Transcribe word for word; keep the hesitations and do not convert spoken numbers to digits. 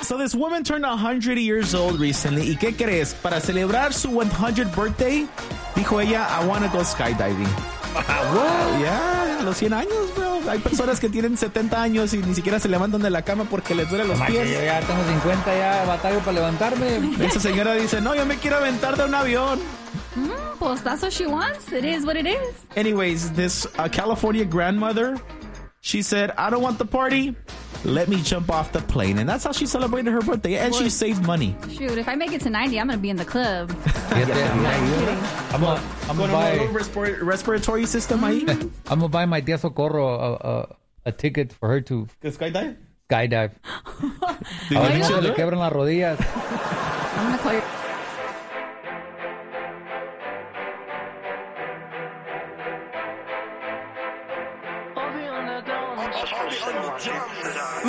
So this woman turned one hundred years old recently. ¿Y qué crees? Para celebrar su one hundredth birthday, dijo ella, I want to go skydiving. What? Yeah, a los cien años, bro. Hay personas que tienen setenta años y ni siquiera se levantan de la cama porque les duelen los Macho, pies. yo ya tengo cincuenta, ya batallo para levantarme. Esa señora dice, no, yo me quiero aventar de un avión. Mm, pues that's what she wants. It is what it is. Anyways, this uh, California grandmother, she said, I don't want the party. Let me jump off the plane. And that's how she celebrated her birthday. And she What? saved money. Shoot, if I make it to ninety, I'm going to be in the club. Yeah, yeah. I'm gonna I'm Con gonna un buy little respir- respiratory system ahí. I'm gonna buy my tía Socorro a, a, a ticket for her to ¿Que skydive? skydive. Did A ver you si do le it? quebran las rodillas. I'm going to call your...